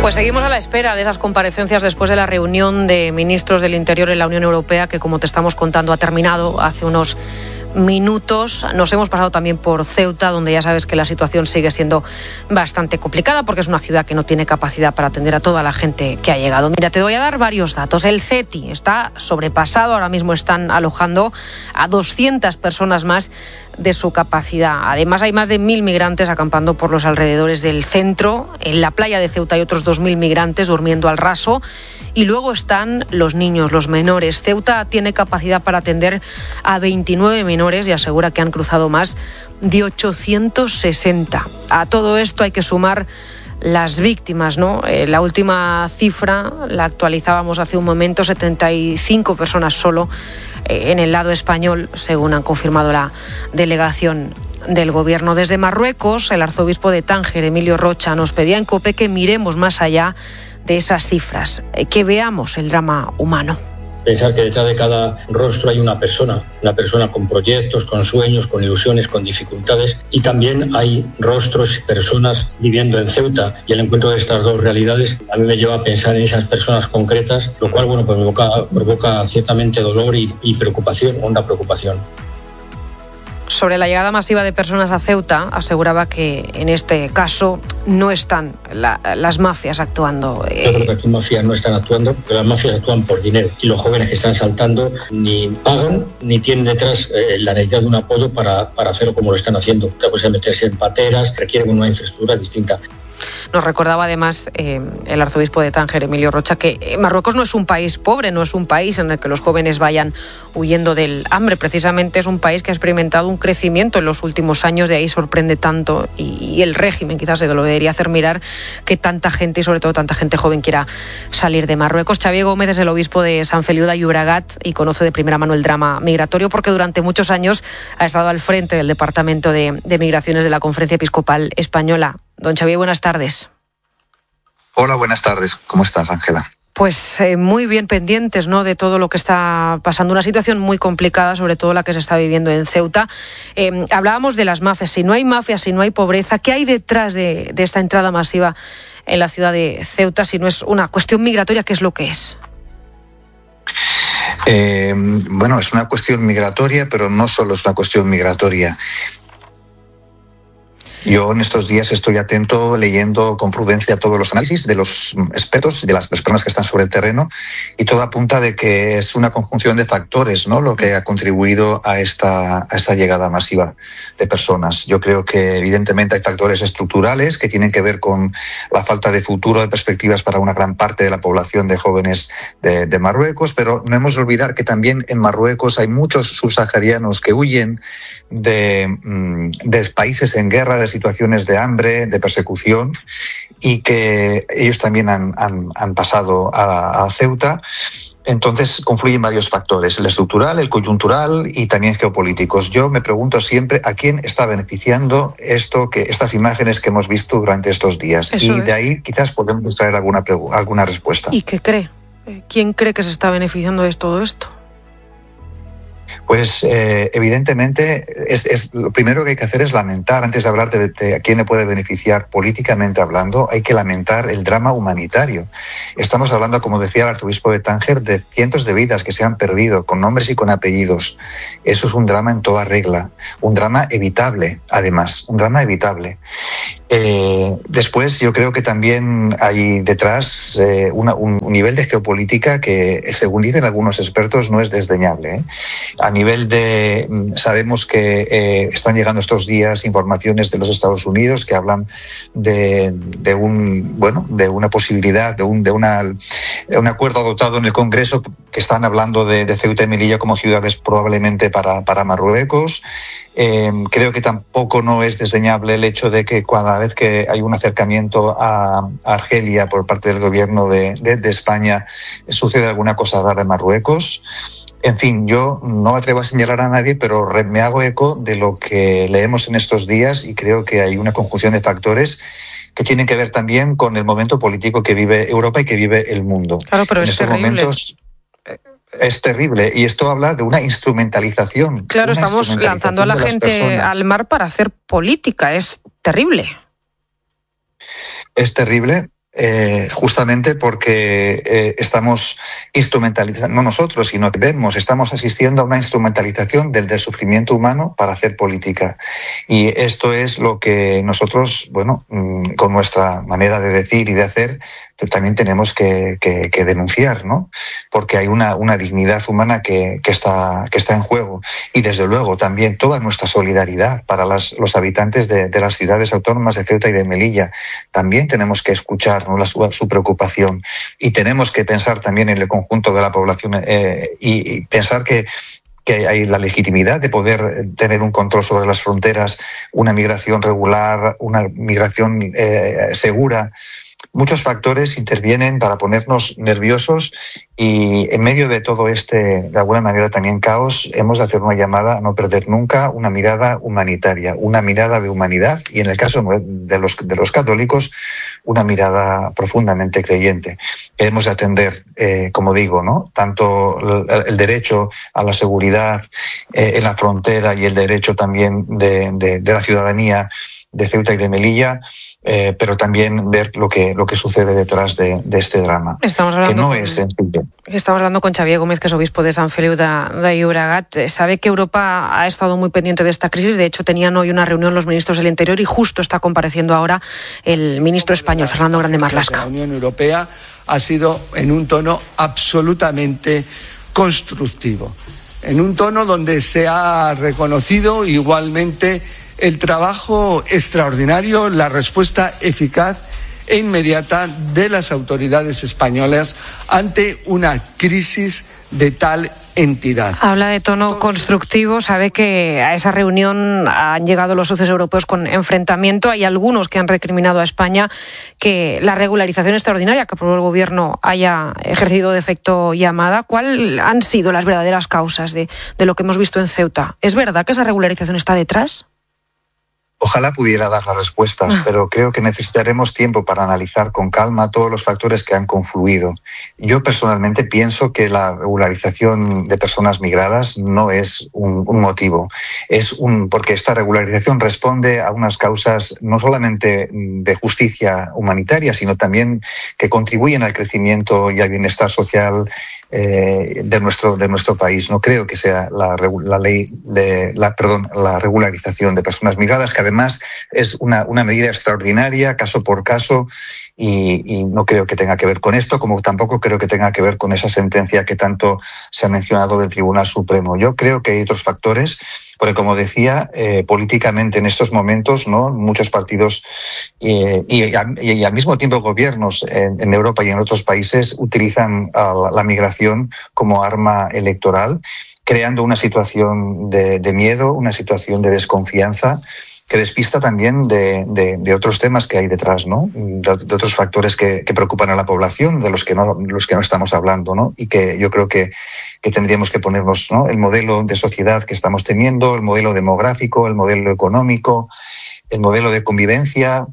Pues seguimos a la espera de esas comparecencias después de la reunión de ministros del Interior en la Unión Europea, que, como te estamos contando, ha terminado hace unos minutos. Nos hemos pasado también por Ceuta, donde ya sabes que la situación sigue siendo bastante complicada porque es una ciudad que no tiene capacidad para atender a toda la gente que ha llegado. Mira, te voy a dar varios datos. El CETI está sobrepasado, ahora mismo están alojando a 200 personas más de su capacidad. Además, hay más de 1.000 migrantes acampando por los alrededores del centro. En la playa de Ceuta hay otros 2.000 migrantes durmiendo al raso. Y luego están los niños, los menores. Ceuta tiene capacidad para atender a 29 menores y asegura que han cruzado más de 860. A todo esto hay que sumar las víctimas, ¿no? La última cifra la actualizábamos hace un momento, 75 personas solo en el lado español, según han confirmado la delegación del Gobierno. Desde Marruecos, el arzobispo de Tánger, Emilio Rocha, nos pedía en COPE que miremos más allá de esas cifras, que veamos el drama humano. Pensar que detrás de cada rostro hay una persona con proyectos, con sueños, con ilusiones, con dificultades, y también hay rostros y personas viviendo en Ceuta, y el encuentro de estas dos realidades a mí me lleva a pensar en esas personas concretas, lo cual pues provoca ciertamente dolor y preocupación, honda preocupación. Sobre la llegada masiva de personas a Ceuta, aseguraba que en este caso no están las mafias actuando. Yo creo que aquí mafias no están actuando, pero las mafias actúan por dinero. Y los jóvenes que están saltando ni pagan ni tienen detrás la necesidad de un apoyo para hacerlo como lo están haciendo. Otra cosa es meterse en pateras, requieren una infraestructura distinta. Nos recordaba además el arzobispo de Tánger, Emilio Rocha, que Marruecos no es un país pobre, no es un país en el que los jóvenes vayan huyendo del hambre. Precisamente es un país que ha experimentado un crecimiento en los últimos años, de ahí sorprende tanto, y el régimen quizás se lo debería hacer mirar que tanta gente, y sobre todo tanta gente joven, quiera salir de Marruecos. Xavier Gómez es el obispo de Sant Feliu de Llobregat y conoce de primera mano el drama migratorio porque durante muchos años ha estado al frente del Departamento de Migraciones de la Conferencia Episcopal Española. Don Xavier, buenas tardes. Hola, buenas tardes. ¿Cómo estás, Ángela? Pues muy bien pendientes, ¿no?, de todo lo que está pasando. Una situación muy complicada, sobre todo la que se está viviendo en Ceuta. Hablábamos de las mafias. Si no hay mafias, si no hay pobreza, ¿qué hay detrás de esta entrada masiva en la ciudad de Ceuta? Si no es una cuestión migratoria, ¿qué es lo que es? Bueno, es una cuestión migratoria, pero no solo es una cuestión migratoria. Yo en estos días estoy atento, leyendo con prudencia todos los análisis de los expertos, de las personas que están sobre el terreno, y todo apunta de que es una conjunción de factores, ¿no?, lo que ha contribuido a esta llegada masiva de personas. Yo creo que evidentemente hay factores estructurales que tienen que ver con la falta de futuro, de perspectivas para una gran parte de la población de jóvenes de Marruecos, pero no hemos de olvidar que también en Marruecos hay muchos subsaharianos que huyen de países en guerra, de situaciones de hambre, de persecución, y que ellos también han pasado a Ceuta. Entonces confluyen varios factores, el estructural, el coyuntural y también geopolíticos. Yo me pregunto siempre a quién está beneficiando estas imágenes que hemos visto durante estos días. Eso y es. de ahí quizás podemos traer alguna respuesta. ¿Y qué cree? ¿Quién cree que se está beneficiando de todo esto? Pues evidentemente lo primero que hay que hacer es lamentar, antes de hablar de a quién le puede beneficiar políticamente hablando, hay que lamentar el drama humanitario. Estamos hablando, como decía el arzobispo de Tánger, de cientos de vidas que se han perdido, con nombres y con apellidos. Eso es un drama en toda regla, un drama evitable, además, un drama evitable. Después yo creo que también hay detrás un nivel de geopolítica que, según dicen algunos expertos, no es desdeñable. A nivel sabemos que están llegando estos días informaciones de los Estados Unidos que hablan de una posibilidad, de un acuerdo adoptado en el Congreso, que están hablando de Ceuta y Melilla como ciudades probablemente para Marruecos. Creo que tampoco no es desdeñable el hecho de que cada vez que hay un acercamiento a Argelia por parte del gobierno de España sucede alguna cosa rara en Marruecos. En fin, yo no me atrevo a señalar a nadie, pero me hago eco de lo que leemos en estos días y creo que hay una conjunción de factores que tienen que ver también con el momento político que vive Europa y que vive el mundo. Claro, pero en es estos terrible. Momentos es terrible, y esto habla de una instrumentalización. Claro, estamos lanzando a la gente al mar para hacer política. Es terrible. Es terrible. justamente porque estamos instrumentalizando, no nosotros, sino que estamos asistiendo a una instrumentalización del sufrimiento humano para hacer política. Y esto es lo que nosotros, con nuestra manera de decir y de hacer, también tenemos que denunciar, ¿no? Porque hay una dignidad humana que está en juego. Y desde luego también toda nuestra solidaridad para los habitantes de las ciudades autónomas de Ceuta y de Melilla. También tenemos que escuchar, ¿no?, su preocupación, y tenemos que pensar también en el conjunto de la población y pensar que hay la legitimidad de poder tener un control sobre las fronteras, una migración regular, una migración segura. Muchos factores intervienen para ponernos nerviosos, y en medio de todo de alguna manera también caos, hemos de hacer una llamada a no perder nunca una mirada humanitaria, una mirada de humanidad, y en el caso de los católicos, una mirada profundamente creyente. Hemos de atender, como digo, ¿no?, tanto el derecho a la seguridad en la frontera y el derecho también de la ciudadanía de Ceuta y de Melilla, pero también ver lo que sucede detrás de este drama, que no es sencillo. Estamos hablando con Xavier Gómez, que es obispo de San Feliu de Llobregat. Sabe que Europa ha estado muy pendiente de esta crisis. De hecho, tenían hoy una reunión los ministros del Interior y justo está compareciendo ahora el ministro español, Fernando Grande Marlaska. La Unión Europea ha sido en un tono absolutamente constructivo, en un tono donde se ha reconocido igualmente el trabajo extraordinario, la respuesta eficaz e inmediata de las autoridades españolas ante una crisis de tal entidad. Habla de tono constructivo. Sabe que a esa reunión han llegado los socios europeos con enfrentamiento. Hay algunos que han recriminado a España que la regularización extraordinaria que aprobó el Gobierno haya ejercido de efecto llamada. ¿Cuáles han sido las verdaderas causas de lo que hemos visto en Ceuta? ¿Es verdad que esa regularización está detrás? Ojalá pudiera dar las respuestas, pero creo que necesitaremos tiempo para analizar con calma todos los factores que han confluido. Yo personalmente pienso que la regularización de personas migradas no es un motivo, porque esta regularización responde a unas causas no solamente de justicia humanitaria, sino también que contribuyen al crecimiento y al bienestar social de nuestro país. No creo que sea la regularización de personas migradas, que además es una medida extraordinaria, caso por caso, y no creo que tenga que ver con esto, como tampoco creo que tenga que ver con esa sentencia que tanto se ha mencionado del Tribunal Supremo. Yo creo que hay otros factores, porque como decía, políticamente en estos momentos, ¿no?, muchos partidos y al mismo tiempo gobiernos en Europa y en otros países utilizan la migración como arma electoral, creando una situación de miedo, una situación de desconfianza, que despista también de otros temas que hay detrás, ¿no?, de otros factores que preocupan a la población, de los que no estamos hablando, ¿no?, y que yo creo que tendríamos que ponernos, ¿no?, el modelo de sociedad que estamos teniendo, el modelo demográfico, el modelo económico, el modelo de convivencia,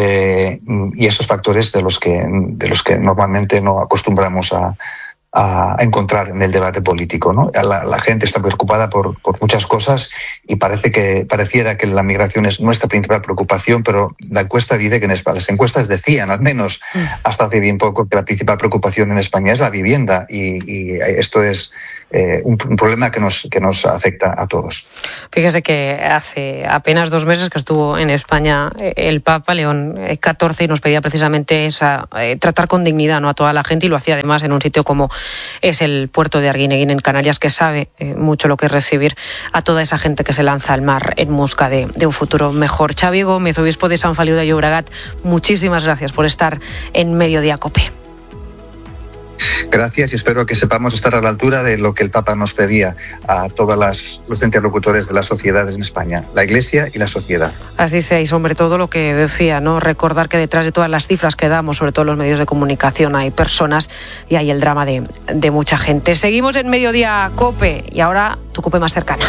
y esos factores de los que normalmente no acostumbramos a encontrar en el debate político, ¿no? La gente está preocupada por muchas cosas, y pareciera que la migración es nuestra principal preocupación, pero la encuesta dice las encuestas decían, al menos hasta hace bien poco, que la principal preocupación en España es la vivienda, y esto es un problema que nos afecta a todos. Fíjese que hace apenas 2 meses que estuvo en España el Papa León XIV y nos pedía precisamente tratar con dignidad, ¿no?, a toda la gente, y lo hacía además en un sitio como es el puerto de Arguineguín en Canarias, que sabe mucho lo que es recibir a toda esa gente que se lanza al mar en busca de un futuro mejor. Xavier Gómez, obispo de San Feliu de Llobregat, muchísimas gracias por estar en Mediodía COPE. Gracias, y espero que sepamos estar a la altura de lo que el Papa nos pedía a todos los interlocutores de las sociedades en España, la Iglesia y la sociedad. Así sea, y sobre todo lo que decía, ¿no?, recordar que detrás de todas las cifras que damos, sobre todo en los medios de comunicación, hay personas y hay el drama de mucha gente. Seguimos en Mediodía COPE, y ahora tu COPE más cercana.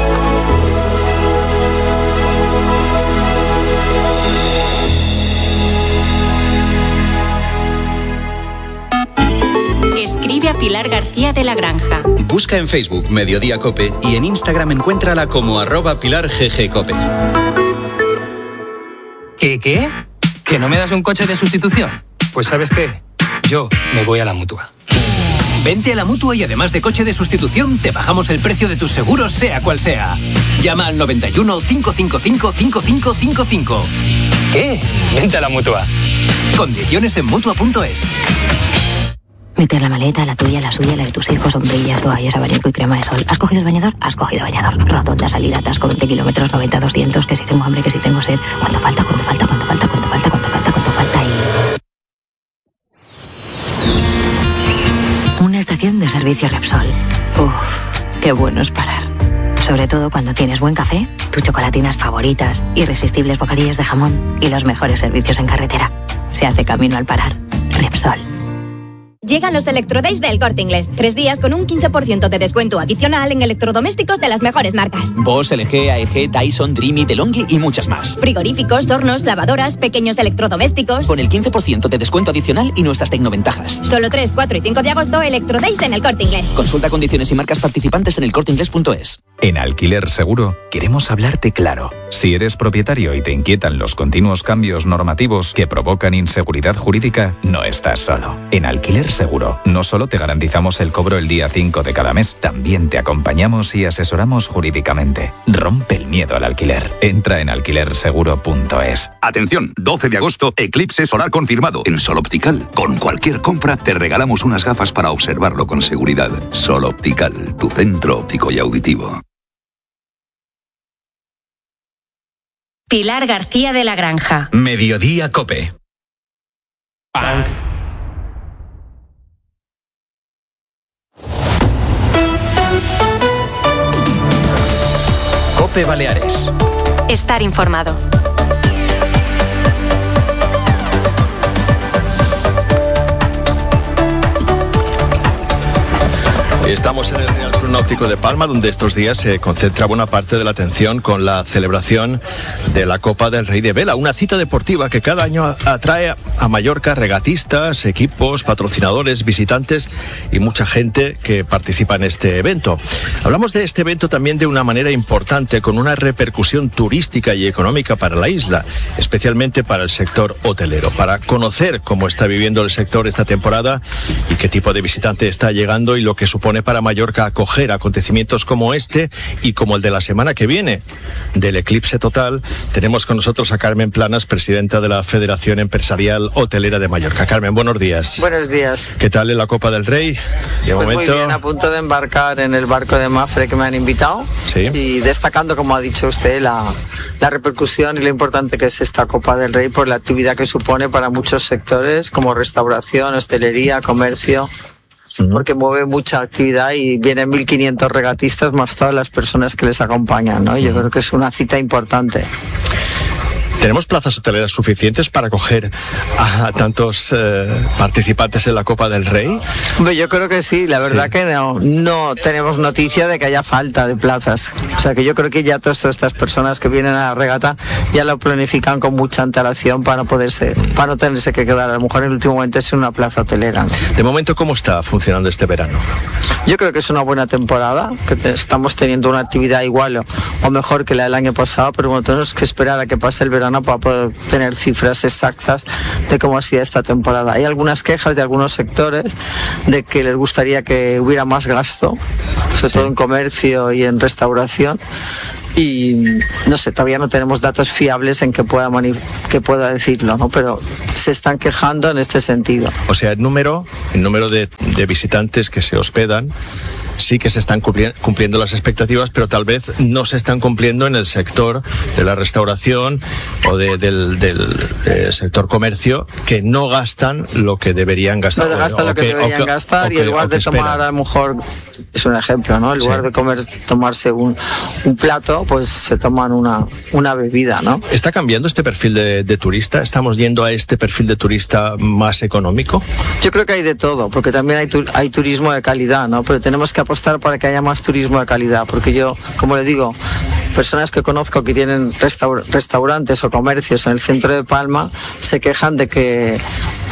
Escribe a Pilar García de la Granja. Busca en Facebook Mediodía COPE y en Instagram encuéntrala como @PilarGGCOPE. ¿Qué? ¿Que no me das un coche de sustitución? Pues ¿sabes qué? Yo me voy a la Mutua. Vente a la Mutua y además de coche de sustitución, te bajamos el precio de tus seguros, sea cual sea. Llama al 91 555 5555. ¿Qué? Vente a la Mutua. Condiciones en Mutua.es. Mete la maleta, la tuya, la suya, la de tus hijos, sombrillas, toallas, abanico y crema de sol. ¿Has cogido el bañador? Has cogido bañador. Rotonda, salida, atasco, 20 kilómetros, 90, 200, que si tengo hambre, que si tengo sed. ¿Cuánto falta? ¿Cuánto falta? ¿Cuánto falta? ¿Cuánto falta? ¿Cuánto falta? ¿Cuánto falta? Y... una estación de servicio Repsol. Uf, qué bueno es parar. Sobre todo cuando tienes buen café, tus chocolatinas favoritas, irresistibles bocadillos de jamón y los mejores servicios en carretera. Se hace camino al parar. Repsol. Llegan los Electrodays del Corte Inglés. 3 días con un 15% de descuento adicional en electrodomésticos de las mejores marcas. Bosch, LG, AEG, Dyson, Dreamy, DeLonghi y muchas más. Frigoríficos, hornos, lavadoras, pequeños electrodomésticos. Con el 15% de descuento adicional y nuestras tecnoventajas. Solo 3, 4 y 5 de agosto, Electrodays en el Corte Inglés. Consulta condiciones y marcas participantes en elcorteinglés.es. En Alquiler Seguro queremos hablarte claro. Si eres propietario y te inquietan los continuos cambios normativos que provocan inseguridad jurídica, no estás solo. En Alquiler Seguro no solo te garantizamos el cobro el día 5 de cada mes, también te acompañamos y asesoramos jurídicamente. Rompe el miedo al alquiler. Entra en alquilerseguro.es. Atención, 12 de agosto, eclipse solar confirmado en Sol Optical. Con cualquier compra te regalamos unas gafas para observarlo con seguridad. Sol Optical, tu centro óptico y auditivo. Pilar García de la Granja. Mediodía COPE. COPE Baleares. Estar informado. Estamos en el Real Club Náutico de Palma, donde estos días se concentra buena parte de la atención con la celebración de la Copa del Rey de Vela, una cita deportiva que cada año atrae a Mallorca regatistas, equipos, patrocinadores, visitantes y mucha gente que participa en este evento. Hablamos de este evento también de una manera importante, con una repercusión turística y económica para la isla, especialmente para el sector hotelero. Para conocer cómo está viviendo el sector esta temporada y qué tipo de visitante está llegando y lo que supone para Mallorca acoger acontecimientos como este y como el de la semana que viene, del eclipse total, tenemos con nosotros a Carmen Planas, presidenta de la Federación Empresarial Hotelera de Mallorca. Carmen, buenos días. Buenos días. ¿Qué tal en la Copa del Rey? De pues momento... muy bien, a punto de embarcar en el barco de Mafre que me han invitado. Sí. Y destacando, como ha dicho usted, la repercusión y lo importante que es esta Copa del Rey por la actividad que supone para muchos sectores como restauración, hostelería, comercio, porque mueve mucha actividad y vienen 1.500 regatistas más todas las personas que les acompañan, ¿no? Yo creo que es una cita importante. ¿Tenemos plazas hoteleras suficientes para acoger a tantos participantes en la Copa del Rey? Hombre, yo creo que sí, la verdad que no tenemos noticia de que haya falta de plazas. O sea que yo creo que ya todas estas personas que vienen a la regata ya lo planifican con mucha antelación para no tenerse que quedar. A lo mejor en el último momento es una plaza hotelera. De momento, ¿cómo está funcionando este verano? Yo creo que es una buena temporada, que estamos teniendo una actividad igual o mejor que la del año pasado, pero bueno, tenemos que esperar a que pase el verano para poder tener cifras exactas de cómo ha sido esta temporada. Hay algunas quejas de algunos sectores de que les gustaría que hubiera más gasto, sobre todo en comercio y en restauración, y no sé, todavía no tenemos datos fiables en que pueda decirlo, ¿no? Pero se están quejando en este sentido. O sea, el número de visitantes que se hospedan sí que se están cumpliendo las expectativas, pero tal vez no se están cumpliendo en el sector de la restauración o del sector comercio, que no gastan lo que deberían gastar. No gastan lo que deberían gastar y en lugar de tomar, a lo mejor, es un ejemplo, ¿no? En lugar de tomarse un plato, pues se toman una bebida, ¿no? ¿Está cambiando este perfil de turista? ¿Estamos yendo a este perfil de turista más económico? Yo creo que hay de todo, porque también hay turismo de calidad, ¿no? Pero tenemos que apostar para que haya más turismo de calidad, porque yo, como le digo, personas que conozco que tienen restaurantes o comercios en el centro de Palma se quejan de que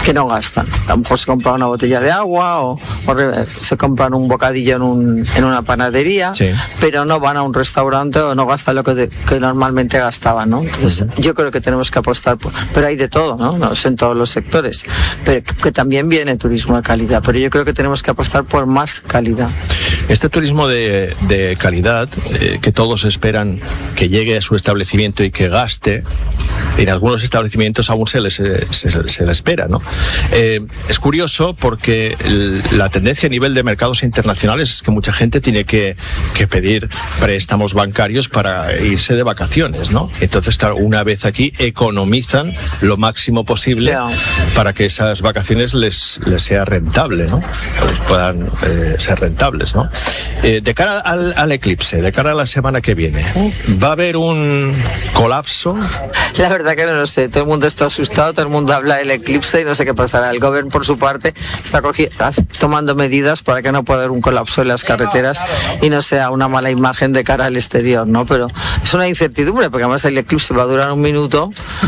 que no gastan. A lo mejor se compran una botella de agua o se compran un bocadillo en una panadería, sí, pero no van a un restaurante o no gastan lo que normalmente gastaban, ¿no? Entonces, yo creo que tenemos que apostar pero hay de todo, ¿no? No es en todos los sectores, pero que también viene turismo de calidad, pero yo creo que tenemos que apostar por más calidad. Este turismo de calidad, que todos esperan que llegue a su establecimiento y que gaste, en algunos establecimientos aún se le espera, ¿no? Es curioso porque la tendencia a nivel de mercados internacionales es que mucha gente tiene que pedir préstamos bancarios para irse de vacaciones, ¿no? Entonces, claro, una vez aquí economizan lo máximo posible para que esas vacaciones les sea rentable, ¿no? Pues puedan ser rentables, ¿no? De cara al eclipse, de cara a la semana que viene, ¿va a haber un colapso? La verdad que no lo sé, todo el mundo está asustado, todo el mundo habla del eclipse y no sé qué pasará. El gobierno, por su parte, está tomando medidas para que no pueda haber un colapso en las carreteras y no sea una mala imagen de cara al exterior, ¿no? Pero es una incertidumbre, porque además el eclipse va a durar un minuto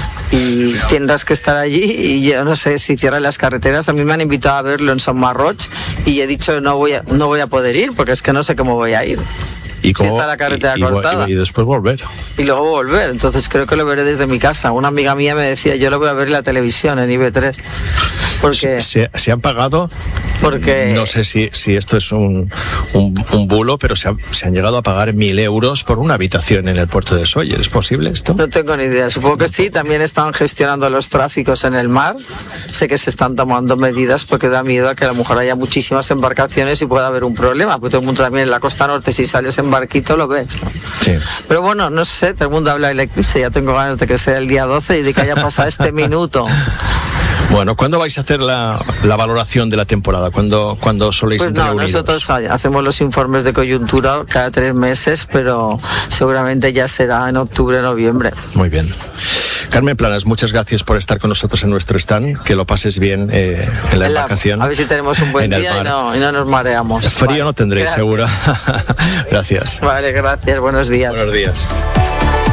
y tendrás que estar allí y yo no sé si cierran las carreteras. A mí me han invitado a verlo en Son Marroch y he dicho no voy a poder ir porque es que no sé cómo voy a ir. ¿Y cómo, si está la carretera cortada? Y después volver. Y luego volver, entonces creo que lo veré desde mi casa. Una amiga mía me decía, yo lo voy a ver en la televisión, en IB3. Porque ¿Se han pagado? Porque no sé si esto es un bulo, pero se han llegado a pagar 1.000 euros por una habitación en el puerto de Sóller. ¿Es posible esto? No tengo ni idea, supongo que sí. También están gestionando los tráficos en el mar. Sé que se están tomando medidas porque da miedo a que a lo mejor haya muchísimas embarcaciones y pueda haber un problema, porque todo el mundo también en la costa norte, si sales en barquito lo ves, ¿no? Sí. Pero bueno, no sé, todo el mundo habla del eclipse, ya tengo ganas de que sea el día 12 y de que haya pasado este minuto. Bueno, ¿cuándo vais a hacer la valoración de la temporada? ¿Cuándo soléis reuniros? Nosotros hacemos los informes de coyuntura cada 3 meses, pero seguramente ya será en octubre, noviembre. Muy bien. Carmen Planas, muchas gracias por estar con nosotros en nuestro stand. Que lo pases bien en la embarcación. A ver si tenemos un buen día y no nos mareamos. Frío no tendréis, seguro. Gracias. Vale, gracias. Buenos días. Buenos días.